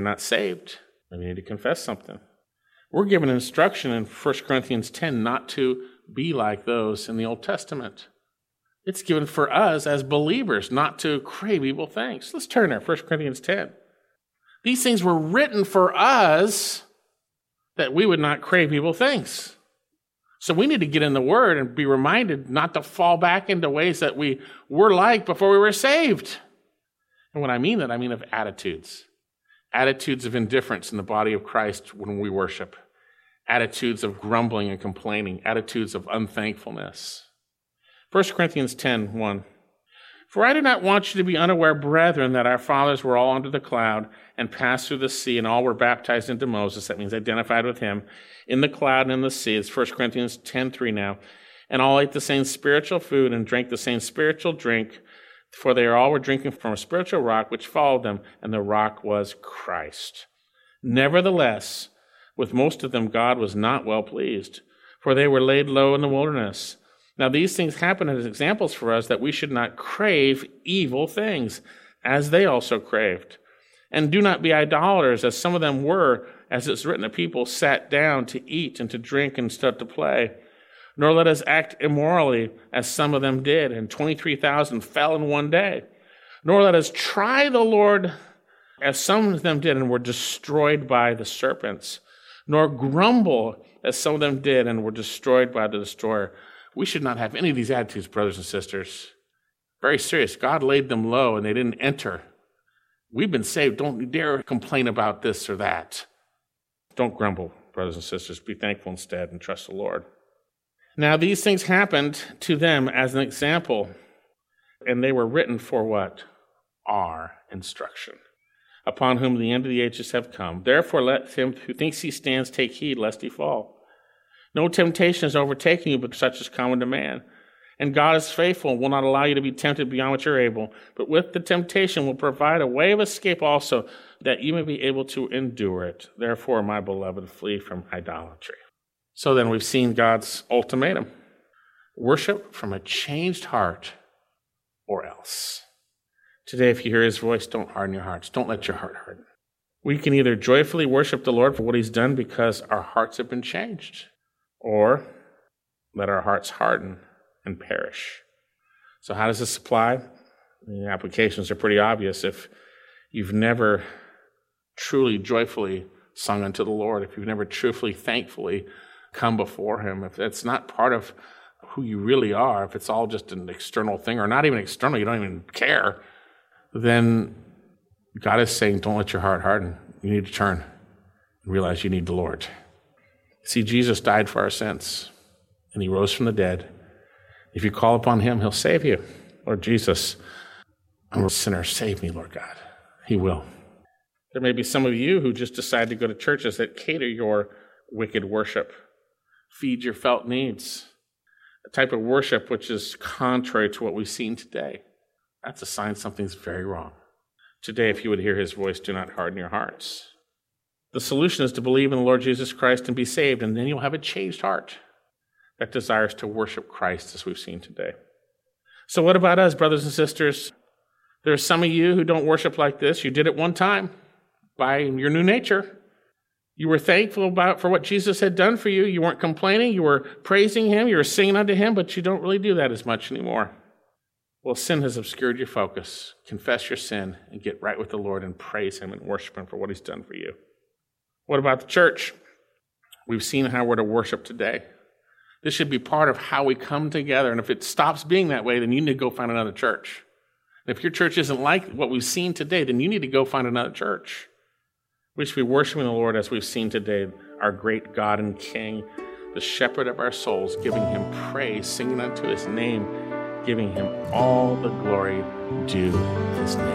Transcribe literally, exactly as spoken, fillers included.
not saved, then we need to confess something. We're given instruction in First Corinthians ten not to be like those in the Old Testament. It's given for us as believers not to crave evil things. Let's turn there, First Corinthians ten. These things were written for us that we would not crave evil things. So we need to get in the Word and be reminded not to fall back into ways that we were like before we were saved. And when I mean that, I mean of attitudes. Attitudes of indifference in the body of Christ when we worship. Attitudes of grumbling and complaining. Attitudes of unthankfulness. First Corinthians ten, one. For I do not want you to be unaware, brethren, that our fathers were all under the cloud and passed through the sea, and all were baptized into Moses. That means identified with him in the cloud and in the sea. It's First Corinthians ten, three now. And all ate the same spiritual food and drank the same spiritual drink, for they all were drinking from a spiritual rock which followed them, and the rock was Christ. Nevertheless, with most of them God was not well pleased, for they were laid low in the wilderness. Now these things happen as examples for us that we should not crave evil things, as they also craved. And do not be idolaters, as some of them were, as it's written, the people sat down to eat and to drink and stood to play. Nor let us act immorally, as some of them did, and twenty-three thousand fell in one day. Nor let us try the Lord, as some of them did, and were destroyed by the serpents. Nor grumble, as some of them did, and were destroyed by the destroyer. We should not have any of these attitudes, brothers and sisters. Very serious. God laid them low, and they didn't enter. We've been saved. Don't dare complain about this or that. Don't grumble, brothers and sisters. Be thankful instead and trust the Lord. Now, these things happened to them as an example, and they were written for what? Our instruction, upon whom the end of the ages have come. Therefore, let him who thinks he stands take heed lest he fall. No temptation is overtaking you, but such is common to man. And God is faithful and will not allow you to be tempted beyond what you're able, but with the temptation will provide a way of escape also, that you may be able to endure it. Therefore, my beloved, flee from idolatry. So then we've seen God's ultimatum. Worship from a changed heart or else. Today, if you hear his voice, don't harden your hearts. Don't let your heart harden. We can either joyfully worship the Lord for what he's done because our hearts have been changed, or let our hearts harden and perish. So how does this apply? The applications are pretty obvious. If you've never truly joyfully sung unto the Lord, if you've never truthfully, thankfully come before him, if that's not part of who you really are, if it's all just an external thing, or not even external, you don't even care, then God is saying, don't let your heart harden. You need to turn and realize you need the Lord. See, Jesus died for our sins, and he rose from the dead. If you call upon him, he'll save you. Lord Jesus, I'm a sinner. Save me, Lord God. He will. There may be some of you who just decide to go to churches that cater your wicked worship, feed your felt needs, a type of worship which is contrary to what we've seen today. That's a sign something's very wrong. Today, if you would hear his voice, do not harden your hearts. The solution is to believe in the Lord Jesus Christ and be saved, and then you'll have a changed heart that desires to worship Christ as we've seen today. So what about us, brothers and sisters? There are some of you who don't worship like this. You did it one time by your new nature. You were thankful about for what Jesus had done for you. You weren't complaining. You were praising him. You were singing unto him, but you don't really do that as much anymore. Well, sin has obscured your focus. Confess your sin and get right with the Lord and praise him and worship him for what he's done for you. What about the church? We've seen how we're to worship today. This should be part of how we come together. And if it stops being that way, then you need to go find another church. And if your church isn't like what we've seen today, then you need to go find another church. We should be worshiping the Lord as we've seen today, our great God and King, the shepherd of our souls, giving him praise, singing unto his name, giving him all the glory due his name.